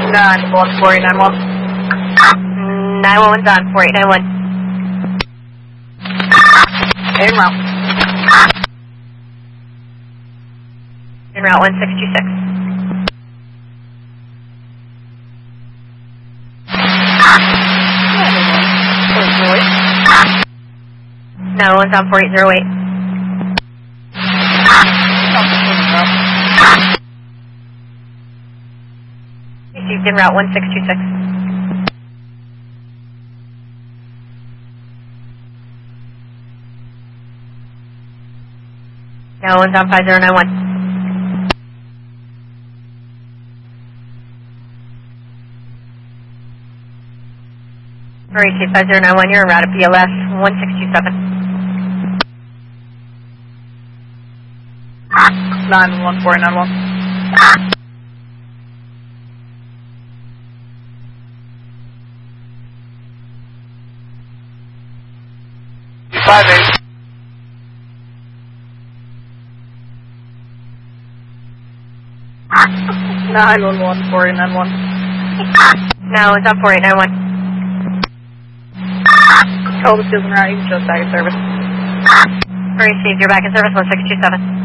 911 4891. 911's on 4891. En route. En route 1626. No one's on 4808. Received en route 1626. No one's on 5091. Received 5091, you're en route to BLS 1627. 911 4891. 58. 911 4891. No one's on 4891. Call the Susan Route, you can just back in service. Received, you're back in service 1627.